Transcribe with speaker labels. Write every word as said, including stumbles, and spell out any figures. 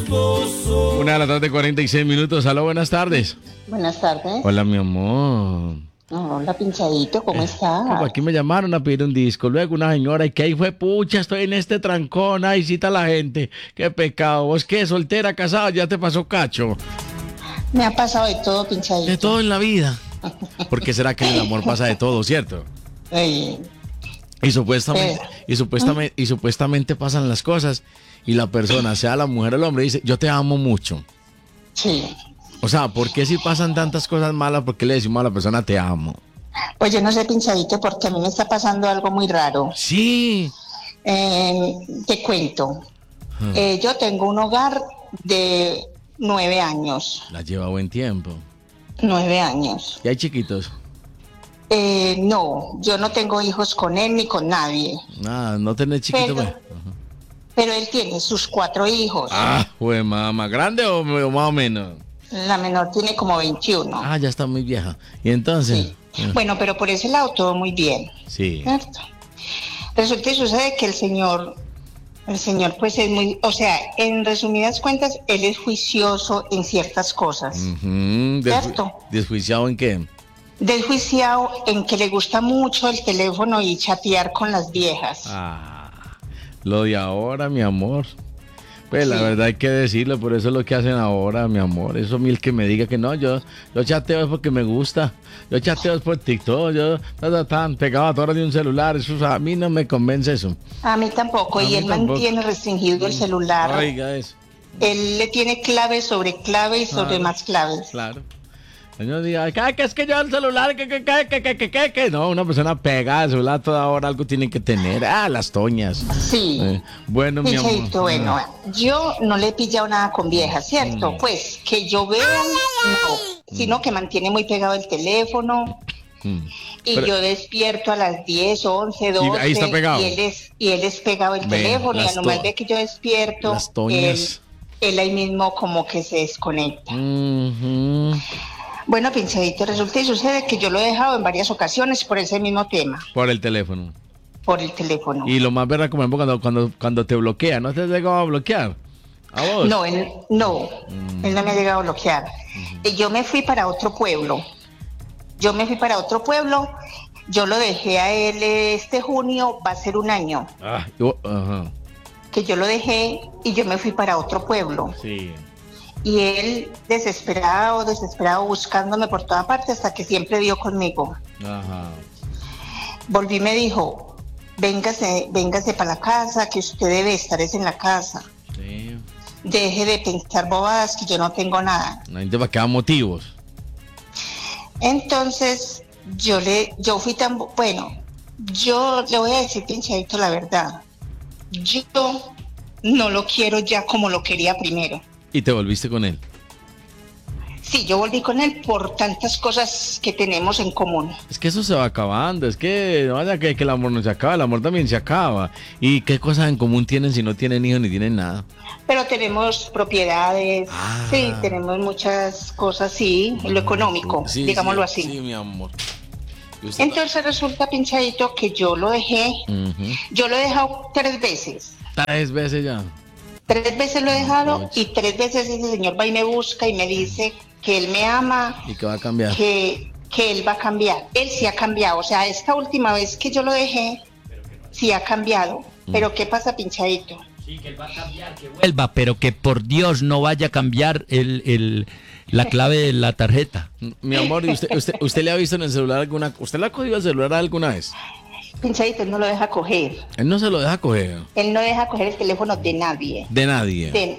Speaker 1: Una de la tarde, cuarenta y seis minutos. Aló, buenas tardes.
Speaker 2: Buenas tardes.
Speaker 1: Hola, mi amor.
Speaker 2: Hola, pinchadito, ¿cómo estás?
Speaker 1: Como aquí me llamaron a pedir un disco, luego una señora, y que ahí fue, pucha, estoy en este trancón, ay, cita la gente, qué pecado, vos qué, soltera, casada, ya te pasó cacho.
Speaker 2: Me ha pasado de todo, pinchadito.
Speaker 1: De todo en la vida. ¿Por qué será que en el amor pasa de todo, cierto?
Speaker 2: Ey,
Speaker 1: Y supuestamente,
Speaker 2: Pero-
Speaker 1: y supuestamente, y supuestamente pasan las cosas, y la persona, sea la mujer o el hombre, dice, yo te amo mucho.
Speaker 2: sí.
Speaker 1: O sea, ¿por qué si pasan tantas cosas malas, por qué le decimos a la persona te amo?
Speaker 2: Pues yo no sé, pinchadito, porque a mí me está pasando algo muy raro.
Speaker 1: Sí.
Speaker 2: Eh, te cuento.
Speaker 1: Ah.
Speaker 2: Eh, yo tengo un hogar de nueve años.
Speaker 1: La lleva buen tiempo.
Speaker 2: Nueve años.
Speaker 1: ¿Y hay chiquitos?
Speaker 2: Eh, no, yo no tengo hijos con él ni con nadie.
Speaker 1: Nada, no tenés chiquito.
Speaker 2: Pero-
Speaker 1: pues.
Speaker 2: Pero él tiene sus cuatro hijos.
Speaker 1: Ah, pues más grande o, o más o menos.
Speaker 2: La menor tiene como veintiuno.
Speaker 1: Ah, ya está muy vieja. Y entonces.
Speaker 2: Sí.
Speaker 1: Ah,
Speaker 2: Bueno, pero por ese lado todo muy bien.
Speaker 1: sí.
Speaker 2: ¿Cierto? Resulta y sucede que el señor, el señor pues es muy, o sea, en resumidas cuentas, él es juicioso en ciertas cosas.
Speaker 1: Ujú, desju-
Speaker 2: ¿Cierto?
Speaker 1: ¿Desjuiciado en qué?
Speaker 2: Desjuiciado en que le gusta mucho el teléfono y chatear con las viejas.
Speaker 1: Ah, lo de ahora, mi amor. Pues la
Speaker 2: Sí.
Speaker 1: verdad hay que decirlo, por eso es lo que hacen ahora, mi amor. Eso a mí el que me diga que no, yo, yo chateo es porque me gusta. Yo chateo es por TikTok, yo ta, ta, tan pegado a todas de un celular. Eso a mí no me convence eso.
Speaker 2: A mí tampoco,
Speaker 1: A
Speaker 2: y
Speaker 1: mí
Speaker 2: él
Speaker 1: tampoco.
Speaker 2: mantiene restringido el celular.
Speaker 1: Oiga eso.
Speaker 2: Él le tiene clave sobre clave y sobre
Speaker 1: Ah.
Speaker 2: más claves.
Speaker 1: Claro. Señor diga, ¿qué, qué es que yo el celular? ¿Qué, qué, qué, qué, qué, qué, qué, qué? No, una persona pegada al celular toda hora algo tiene que tener. Ah, las toñas.
Speaker 2: Sí.
Speaker 1: Eh, bueno, mi amor.
Speaker 2: Pinchadito, bueno, yo no le he pillado nada con viejas, ¿cierto?
Speaker 1: Mm.
Speaker 2: Pues que yo vea, no, sino que mantiene muy pegado el teléfono
Speaker 1: Mm.
Speaker 2: y
Speaker 1: Pero-
Speaker 2: yo despierto a las diez, once, doce.
Speaker 1: ahí está pegado.
Speaker 2: Y él es, y él es pegado el
Speaker 1: Ve,
Speaker 2: teléfono y
Speaker 1: las
Speaker 2: a nomás
Speaker 1: to-
Speaker 2: ve que yo despierto,
Speaker 1: las
Speaker 2: él,
Speaker 1: toñas.
Speaker 2: él ahí mismo como que se desconecta.
Speaker 1: Ujú.
Speaker 2: Bueno, pinchadito, resulta y sucede que yo lo he dejado en varias ocasiones por ese mismo tema,
Speaker 1: Por el teléfono.
Speaker 2: por el teléfono.
Speaker 1: Y lo más verdad como cuando, cuando, cuando te bloquea, ¿no te llegó a bloquear? ¿A vos?
Speaker 2: No, él no,
Speaker 1: Mm.
Speaker 2: él no me ha llegado a bloquear. Y yo me fui para otro pueblo. Yo me fui para otro pueblo. Yo lo dejé a él este junio, va a ser un año
Speaker 1: Ah, y vos- ajá.
Speaker 2: que yo lo dejé y yo me fui para otro pueblo.
Speaker 1: Sí.
Speaker 2: Y él desesperado, desesperado, buscándome por toda parte hasta que siempre dio conmigo.
Speaker 1: Ajá.
Speaker 2: Volví y me dijo, véngase, véngase para la casa, que usted debe estar es en la casa.
Speaker 1: Sí.
Speaker 2: Deje de pensar bobadas, que yo no tengo nada.
Speaker 1: La gente va a quedar motivos.
Speaker 2: Entonces, yo le, yo fui tan, bu- bueno, yo le voy a decir, pinchadito, la verdad. Yo no lo quiero ya como lo quería primero.
Speaker 1: Y te volviste con él.
Speaker 2: Sí, yo volví con él por tantas cosas que tenemos en común.
Speaker 1: Es que eso se va acabando, es que no vaya que, que el amor no se acaba, el amor también se acaba. ¿Y qué cosas en común tienen si no tienen hijos ni tienen nada?
Speaker 2: Pero tenemos propiedades,
Speaker 1: Ah.
Speaker 2: sí, tenemos muchas cosas, sí, en lo económico,
Speaker 1: Sí,
Speaker 2: digámoslo
Speaker 1: sí,
Speaker 2: así.
Speaker 1: Sí, mi amor. Y usted-
Speaker 2: Entonces resulta, pinchadito, que yo lo dejé,
Speaker 1: Ujú.
Speaker 2: yo lo he dejado tres veces.
Speaker 1: Tres veces ya.
Speaker 2: Tres veces lo he dejado
Speaker 1: Mucho.
Speaker 2: y tres veces ese señor va y me busca y me dice que él me ama,
Speaker 1: ¿Y qué va a cambiar?
Speaker 2: que, que él va a cambiar. Él sí ha cambiado, o sea, esta última vez que yo lo dejé, sí ha cambiado.
Speaker 1: Mm.
Speaker 2: Pero ¿qué pasa, pinchadito?
Speaker 3: Vuelva, pero que por Dios no vaya a cambiar el, el, la clave de la tarjeta.
Speaker 1: Mi amor, ¿y usted, usted, usted le ha visto en el celular alguna... ¿Usted le ha cogido el celular alguna vez?
Speaker 2: Pinchadito, él no lo deja coger.
Speaker 1: Él no se lo deja coger
Speaker 2: Él no deja coger el teléfono de nadie.
Speaker 1: de nadie.
Speaker 2: De